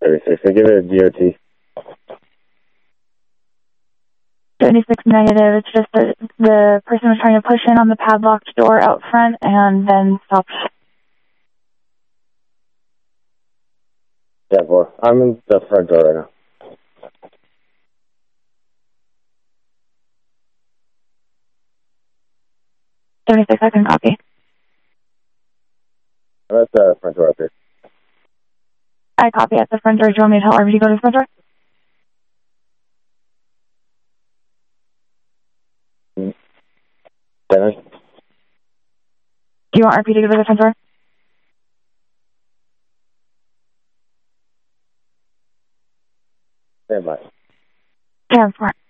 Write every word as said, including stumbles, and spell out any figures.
thirty-six. I give it a D O T. seventy-six negative. It's just that the person was trying to push in on the padlocked door out front and then stopped. Yeah, four. I'm in the front door right now. seventy-six, I can copy. I'm at the front door up here. I copy at the front door. Do you want me to tell R P D to go to the front door? Seven. Do you want R P D to go to the front door? Stand by. ten four.